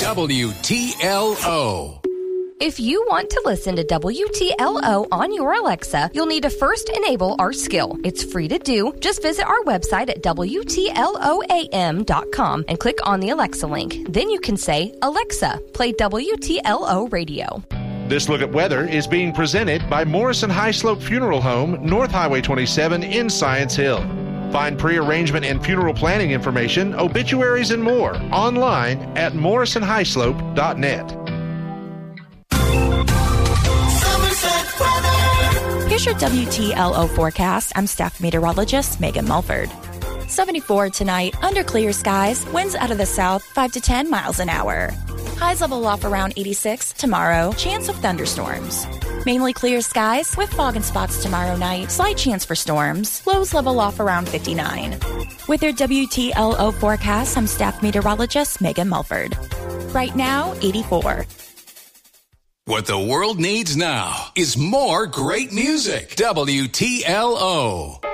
WTLO. If you want to listen to WTLO on your Alexa, you'll need to first enable our skill. It's free to do. Just visit our website at WTLOAM.com and click on the Alexa link. Then you can say, Alexa, play WTLO radio. This look at weather is being presented by Morrison High Slope Funeral Home, North Highway 27 in Science Hill. Find pre-arrangement and funeral planning information, obituaries, and more online at morrisonhighslope.net. Here's your WTLO forecast. I'm staff meteorologist Megan Mulford. 74 tonight, under clear skies, winds out of the south 5 to 10 miles an hour. Highs level off around 86 tomorrow, chance of thunderstorms. Mainly clear skies with fog and spots tomorrow night, slight chance for storms. Lows level off around 59. With your WTLO forecast, I'm staff meteorologist Megan Mulford. Right now, 84. What the world needs now is more great music. WTLO.